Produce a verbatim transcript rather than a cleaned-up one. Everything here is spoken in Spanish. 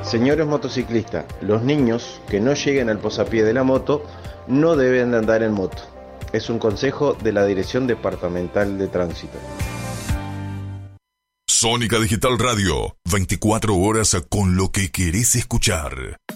Señores motociclistas, los niños que no lleguen al posapié de la moto no deben de andar en moto. Es un consejo de la Dirección Departamental de Tránsito. Sónica Digital Radio, veinticuatro horas con lo que querés escuchar.